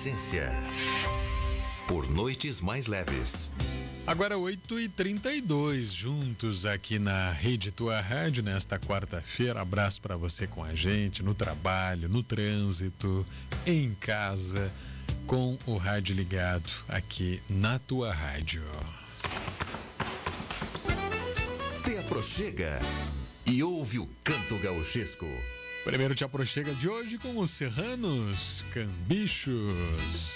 essência. Por noites mais leves. Agora 8h32, juntos aqui na Rede Tua Rádio, nesta quarta-feira. Abraço para você com a gente, no trabalho, no trânsito, em casa, com o rádio ligado aqui na Tua Rádio. Te aproxega e ouve o canto gauchesco. Primeiro Te Aproxega de hoje com os Serranos Cambichos.